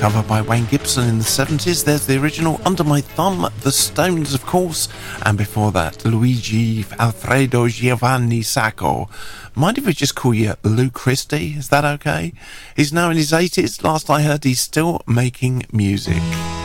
cover by Wayne Gibson in the 70s. There's the original, Under My Thumb, The Stones, of course, and before that, Luigi Alfredo Giovanni Sacco. Mind if we just call you Lou Christie? Is that okay? He's now in his 80s. Last I heard, he's still making music.